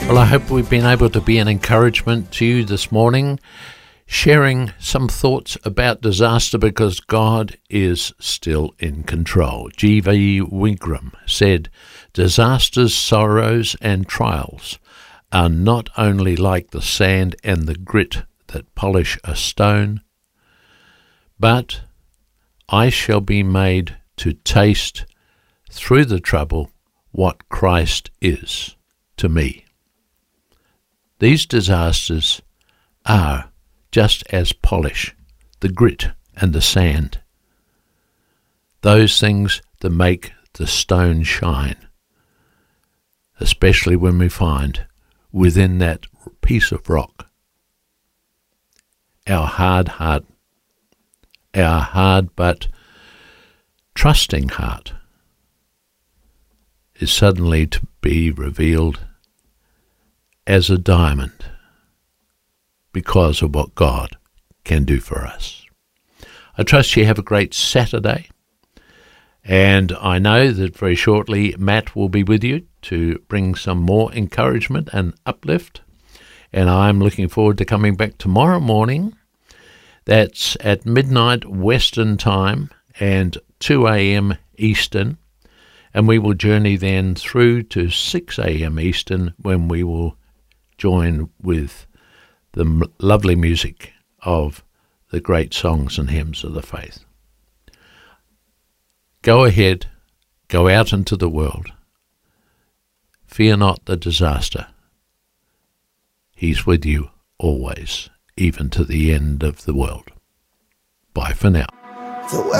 Well, I hope we've been able to be an encouragement to you this morning, sharing some thoughts about disaster because God is still in control. G.V. Wigram said, "Disasters, sorrows and trials are not only like the sand and the grit that polish a stone, but I shall be made to taste through the trouble what Christ is to me." These disasters are just as polish, the grit and the sand, those things that make the stone shine, especially when we find within that piece of rock our hard heart, our hard but trusting heart is suddenly to be revealed as a diamond because of what God can do for us. I trust you have a great Saturday, and I know that very shortly Matt will be with you to bring some more encouragement and uplift, and I'm looking forward to coming back tomorrow morning. That's at midnight Western time and 2 a.m. Eastern, and we will journey then through to 6 a.m. Eastern when we will join with the lovely music of the great songs and hymns of the faith. Go ahead, go out into the world. Fear not the disaster. He's with you always, even to the end of the world. Bye for now.